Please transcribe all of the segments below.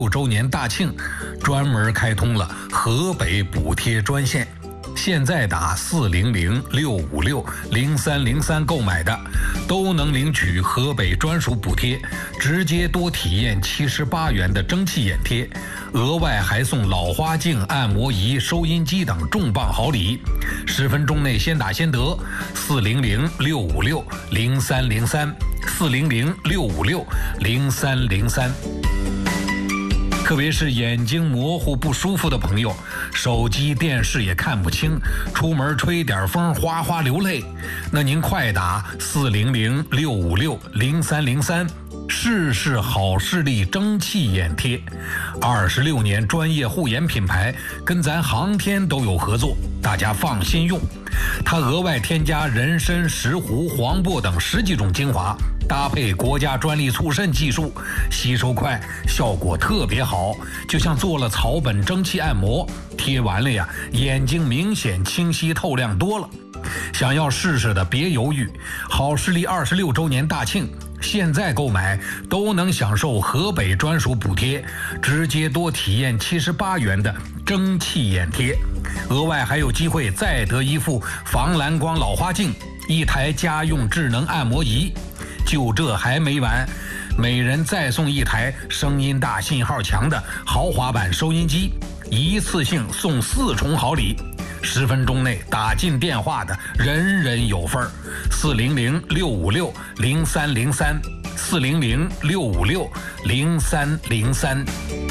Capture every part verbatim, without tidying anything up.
五周年大庆，专门开通了河北补贴专线。现在打四零零六五六零三零三购买的，都能领取河北专属补贴，直接多体验七十八元的蒸汽眼贴，额外还送老花镜、按摩仪、收音机等重磅好礼。十分钟内先打先得，四零零六五六零三零三，四零零六五六零三零三。特别是眼睛模糊不舒服的朋友，手机电视也看不清，出门吹点风哗哗流泪，那您快打四零零六五六零三零三，试试好视力蒸汽眼贴。二十六年专业护眼品牌，跟咱航天都有合作，大家放心用。它额外添加人参、石斛、黄柏等十几种精华，搭配国家专利促渗技术，吸收快，效果特别好，就像做了草本蒸汽按摩，贴完了呀，眼睛明显清晰透亮多了。想要试试的别犹豫，好视力二十六周年大庆，现在购买都能享受河北专属补贴，直接多体验七十八元的蒸汽眼贴，额外还有机会再得一副防蓝光老花镜，一台家用智能按摩仪。就这还没完，每人再送一台声音大、信号强的豪华版收音机，一次性送四重好礼。十分钟内打进电话的人人有份儿。四零零六五六零三零三，四零零六五六零三零三。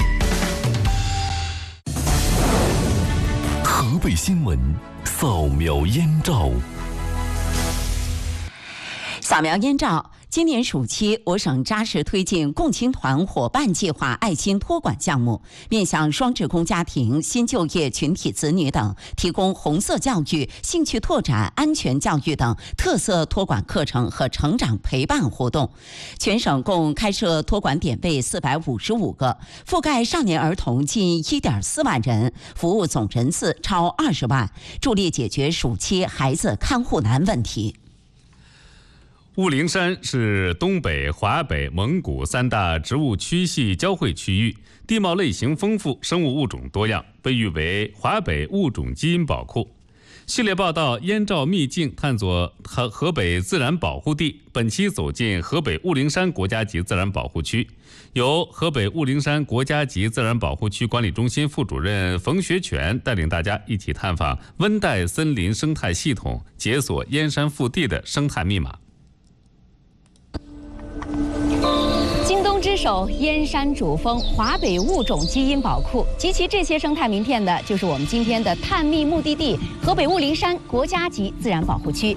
河北新闻扫描燕赵。 扫描燕赵。今年暑期，我省扎实推进共青团伙伴计划爱心托管项目，面向双职工家庭、新就业群体子女等，提供红色教育、兴趣拓展、安全教育等特色托管课程和成长陪伴活动。全省共开设托管点位四百五十五个，覆盖少年儿童近一点四万人，服务总人次超二十万，助力解决暑期孩子看护难问题。 雾灵山是东北、华北、蒙古三大植物区系交汇区域，地貌类型丰富，生物物种多样，被誉为华北物种基因宝库。系列报道燕赵秘境探索河河北自然保护地，本期走进河北雾灵山国家级自然保护区，由河北雾灵山国家级自然保护区管理中心副主任冯学全带领大家一起探访温带森林生态系统，解锁燕山腹地的生态密码。 京东之首燕山主峰华北物种基因宝库，集齐这些生态名片的就是我们今天的探秘目的地河北雾灵山国家级自然保护区。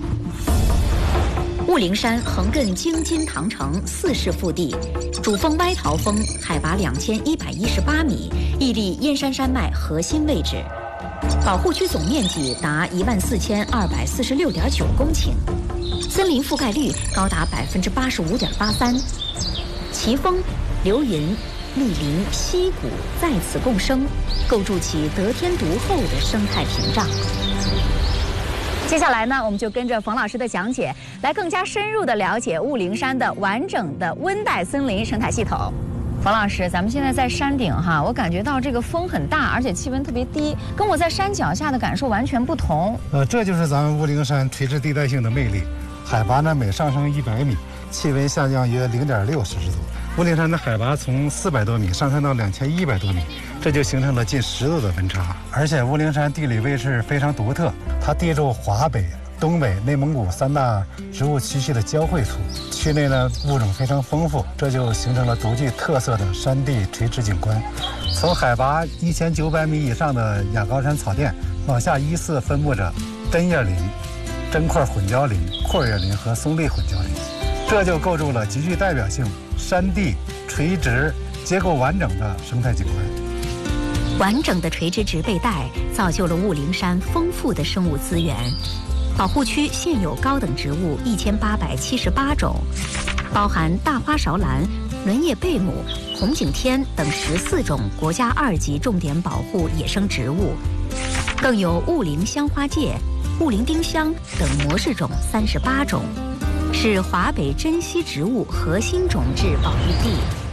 雾灵山横亘京津唐城四市腹地，主峰歪桃峰海拔两千一百一十八米，屹立燕山山脉核心位置。保护区总面积达一万四千二百四十六点九公顷，森林覆盖率高达百分之八十五点八三。奇峰、流云、密林、溪谷在此共生，构筑起得天独厚的生态屏障。 接下来呢，我们就跟着冯老师的讲解，来更加深入地了解雾灵山的完整的温带森林生态系统。冯老师，咱们现在在山顶哈，我感觉到这个风很大，而且气温特别低，跟我在山脚下的感受完全不同。 呃，这就是咱们雾灵山垂直地带性的魅力。海拔呢每上升一百米，气温下降约零点六摄氏度。雾灵山的海拔从四百多米上升到两千一百多米，这就形成了近十度的温差。而且雾灵山地理位置非常独特，它地处华北、东北、内蒙古三大植物区系的交汇处，区内呢物种非常丰富，这就形成了独具特色的山地垂直景观。从海拔一千九百米以上的亚高山草甸往下依次分布着针叶林、针块混交林、阔叶林和松壁混交林，这就构筑了极具代表性、山地垂直结构完整的生态景观。 完整的垂直植被带造就了雾灵山丰富的生物资源。保护区现有高等植物一千八百七十八种，包含大花芍兰、轮叶贝母、红景天等十四种国家二级重点保护野生植物，更有雾灵香花介、雾灵丁香等模式种三十八种，是华北珍稀植物核心种质保育地。